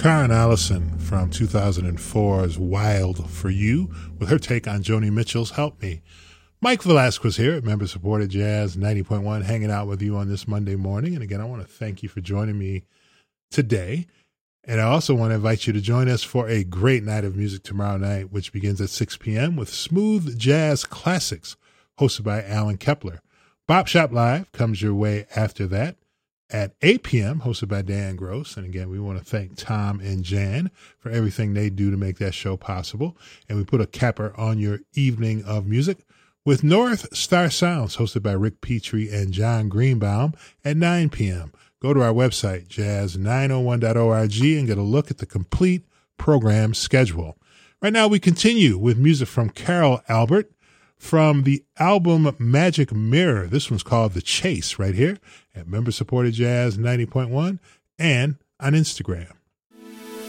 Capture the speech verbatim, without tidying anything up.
Karen Allison from two thousand four's Wild for You with her take on Joni Mitchell's Help Me. Mike Velasquez here at Member Supported Jazz ninety point one, hanging out with you on this Monday morning. And again, I want to thank you for joining me today. And I also want to invite you to join us for a great night of music tomorrow night, which begins at six p.m. with Smooth Jazz Classics, hosted by Alan Kepler. Bop Shop Live comes your way after that at eight p.m., hosted by Dan Gross. And again, we want to thank Tom and Jan for everything they do to make that show possible. And we put a capper on your evening of music with North Star Sounds, hosted by Rick Petrie and John Greenbaum at nine p.m. Go to our website, jazz nine oh one dot org, and get a look at the complete program schedule. Right now, we continue with music from Carol Albert from the album Magic Mirror. This one's called The Chase, right here at Member Supported Jazz ninety point one and on Instagram.